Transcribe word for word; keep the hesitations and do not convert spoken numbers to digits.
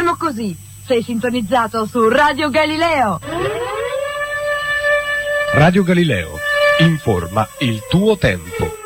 Continuiamo così. Sei sintonizzato su Radio Galileo. Radio Galileo, informa il tuo tempo.